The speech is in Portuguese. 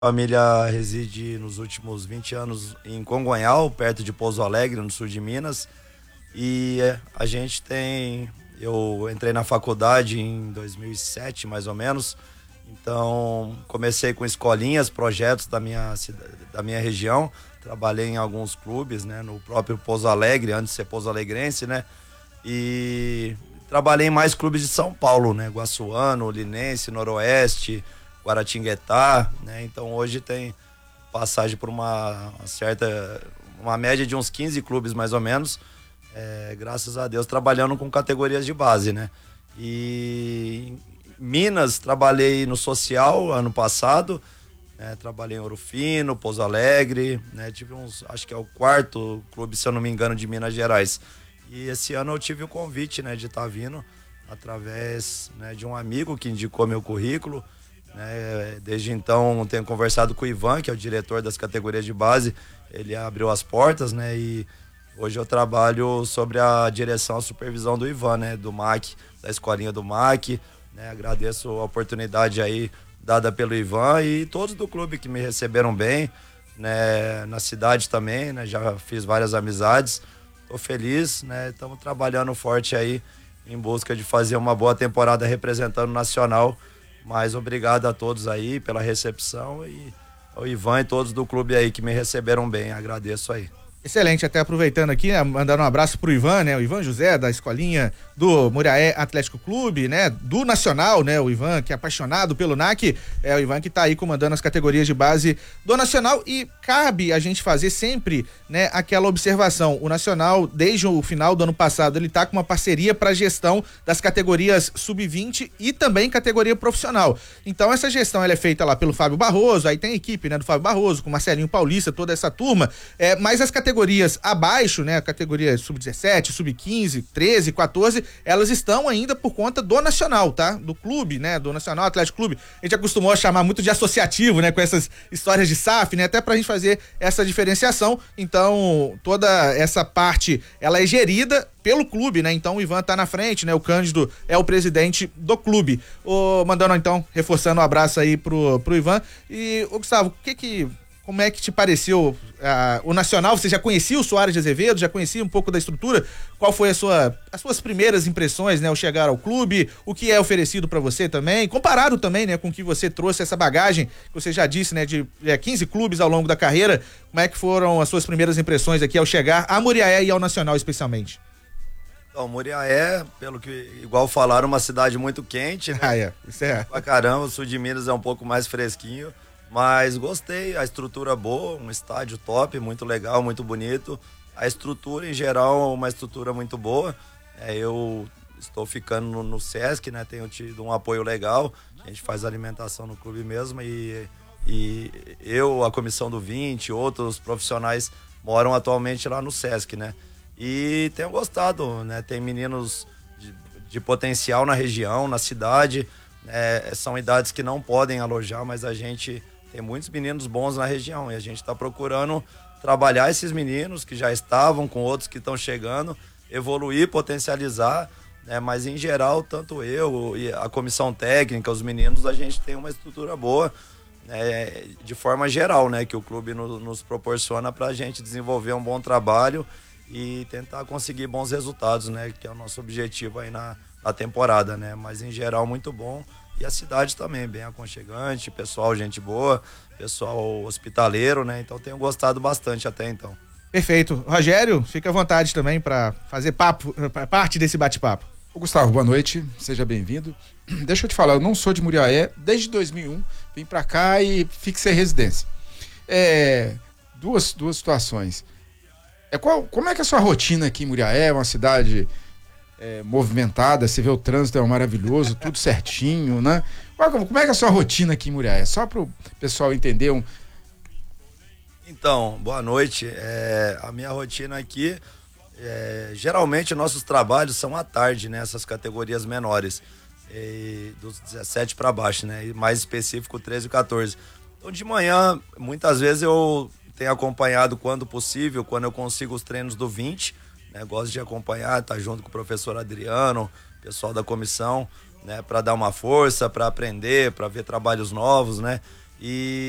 A família reside nos últimos 20 anos em Congonhal, perto de Pouso Alegre, no sul de Minas. E a gente tem... Eu entrei na faculdade em 2007, mais ou menos. Então, comecei com escolinhas, projetos da minha região. Trabalhei em alguns clubes, né? No próprio Pouso Alegre, antes de ser Pouso Alegrense, né? E trabalhei em mais clubes de São Paulo, né? Guaçuano, Linense, Noroeste, Guaratinguetá, né? Então hoje tem passagem por uma média de uns 15 clubes mais ou menos, graças a Deus, trabalhando com categorias de base, né? E em Minas, trabalhei no social ano passado, né? Trabalhei em Ouro Fino, Pouso Alegre, né? Tive acho que é o quarto clube, se eu não me engano, de Minas Gerais. E esse ano eu tive o convite, né, de estar vindo através, né, de um amigo que indicou meu currículo. Desde então tenho conversado com o Ivan, que é o diretor das categorias de base. Ele abriu as portas, né? E hoje eu trabalho sobre a direção e supervisão do Ivan, né? Do MAC, da escolinha do MAC, né? Agradeço a oportunidade aí dada pelo Ivan e todos do clube que me receberam bem, né? Na cidade também, né? Já fiz várias amizades. Tô feliz, né? Estamos trabalhando forte aí em busca de fazer uma boa temporada representando o Nacional. Mas obrigado a todos aí pela recepção e ao Ivan e todos do clube aí que me receberam bem, agradeço aí. Excelente, até aproveitando aqui, né, mandando um abraço pro Ivan, né, o Ivan José, da escolinha do Muriaé Atlético Clube, né, do Nacional, né, o Ivan que é apaixonado pelo NAC, é o Ivan que tá aí comandando as categorias de base do Nacional e cabe a gente fazer sempre, né, aquela observação, o Nacional, desde o final do ano passado, ele tá com uma parceria para gestão das categorias sub-20 e também categoria profissional, então essa gestão ela é feita lá pelo Fábio Barroso, aí tem a equipe, né, do Fábio Barroso, com Marcelinho Paulista, toda essa turma, mas as categorias abaixo, né, a categoria sub-17, sub-15, 13, 14, elas estão ainda por conta do Nacional, tá? Do clube, né, do Nacional Atlético Clube. A gente acostumou a chamar muito de associativo, né, com essas histórias de SAF, né, até pra gente fazer essa diferenciação. Então, toda essa parte, ela é gerida pelo clube, né? Então o Ivan tá na frente, né? O Cândido é o presidente do clube. Mandando então, reforçando um abraço aí pro Ivan. E, Gustavo, como é que te pareceu o Nacional? Você já conhecia o Soares de Azevedo? Já conhecia um pouco da estrutura? Qual foi as suas primeiras impressões, né, ao chegar ao clube? O que é oferecido para você também? Comparado também, né, com que você trouxe essa bagagem, que você já disse, né, de 15 clubes ao longo da carreira. Como é que foram as suas primeiras impressões aqui ao chegar a Muriaé e ao Nacional especialmente? Então, Muriaé, pelo que igual falaram, uma cidade muito quente, né? Isso é. Pra caramba, o sul de Minas é um pouco mais fresquinho. Mas gostei, a estrutura boa, um estádio top, muito legal, muito bonito. A estrutura em geral é uma estrutura muito boa. Eu estou ficando no Sesc, né? Tenho tido um apoio legal. A gente faz alimentação no clube mesmo e eu, a comissão do 20, outros profissionais moram atualmente lá no Sesc, né? E tenho gostado, né? Tem meninos de potencial na região, na cidade. São idades que não podem alojar, mas a gente tem muitos meninos bons na região e a gente está procurando trabalhar esses meninos que já estavam com outros que estão chegando, evoluir, potencializar, né? Mas em geral, tanto eu e a comissão técnica, os meninos, a gente tem uma estrutura boa, né? De forma geral, né? Que o clube nos proporciona para a gente desenvolver um bom trabalho e tentar conseguir bons resultados, né? Que é o nosso objetivo aí na temporada, né? Mas em geral, muito bom. E a cidade também, bem aconchegante, pessoal, gente boa, pessoal hospitaleiro, né? Então tenho gostado bastante até então. Perfeito. Rogério, fica à vontade também para fazer parte desse bate-papo. Gustavo, boa noite, seja bem-vindo. Deixa eu te falar, eu não sou de Muriaé, desde 2001 vim para cá e fixei residência. Duas situações. Como é que é a sua rotina aqui em Muriaé? É uma cidade movimentada, você vê o trânsito é maravilhoso, tudo certinho, né? Como é que é a sua rotina aqui em Muriaé? Só para o pessoal entender. Então, boa noite. A minha rotina aqui, geralmente nossos trabalhos são à tarde, né? Essas categorias menores, dos 17 para baixo, né? E mais específico, 13 e 14. Então, de manhã, muitas vezes eu tenho acompanhado quando possível, quando eu consigo os treinos do 20, né? Gosto de acompanhar, tá junto com o professor Adriano, pessoal da comissão, né? Para dar uma força, para aprender, para ver trabalhos novos, né? E